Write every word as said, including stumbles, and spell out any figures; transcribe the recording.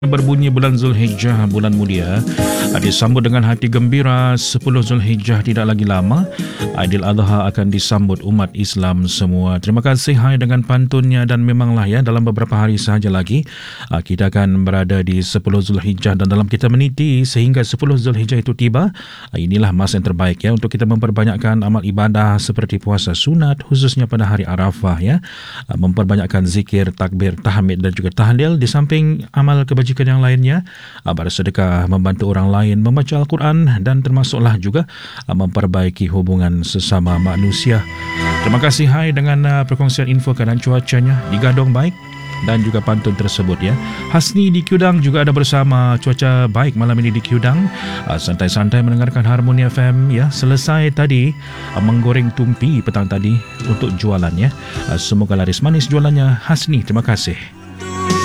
Berbunyi bulan Zulhijjah, bulan mulia, disambut dengan hati gembira. Sepuluh Zulhijjah tidak lagi lama, Aidil Adha akan disambut umat Islam semua. Terima kasih Hai dengan pantunnya, dan memanglah ya, dalam beberapa hari sahaja lagi kita akan berada di sepuluh Zulhijjah, dan dalam kita meniti sehingga sepuluh Zulhijjah itu tiba, inilah masa yang terbaik ya untuk kita memperbanyakkan amal ibadah seperti puasa sunat, khususnya pada hari Arafah ya, memperbanyakkan zikir, takbir, tahmid dan juga tahlil, di samping amal kebajikan yang lainnya, bersedekah, membantu orang lain, membaca Al-Quran, dan termasuklah juga memperbaiki hubungan sesama manusia. Terima kasih Hai dengan perkongsian info keadaan cuacanya di Gadong baik dan juga pantun tersebut ya. Hasni di Kudang juga ada bersama. Cuaca baik malam ini di Kudang, santai-santai mendengarkan Harmoni F M ya. Selesai tadi menggoreng tumpi petang tadi untuk jualan ya. Semoga laris manis jualannya Hasni. Terima kasih.